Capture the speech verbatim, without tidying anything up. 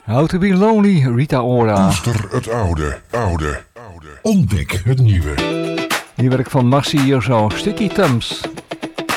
How to be lonely, Rita Ora. Koester het oude, oude, oude. Ontdek het nieuwe. Hier werk van Marcy Jozo, Sticky Thumbs.